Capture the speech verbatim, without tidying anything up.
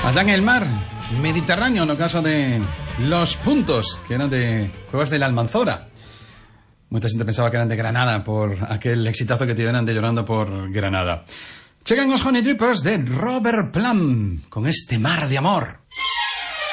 Allá en el mar Mediterráneo, no caso de Los Puntos, que eran de Cuevas de la Almanzora. Mucha gente pensaba que eran de Granada por aquel exitazo que tuvieron de Llorando por Granada. Chequen los Honey Drippers de Robert Plant con este Mar de Amor.